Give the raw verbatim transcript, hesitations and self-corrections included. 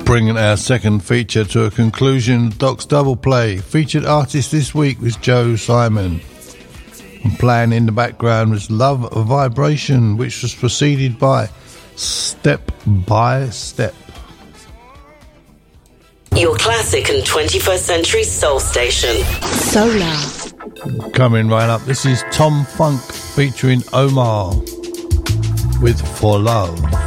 Bringing our second feature to a conclusion, Doc's Double Play. Featured artist this week was Joe Simon. And playing in the background was Love Vibration, which was preceded by Step by Step. Your classic and twenty-first century soul station. Solar. Coming right up, this is Tom Funk featuring Omar with For Love.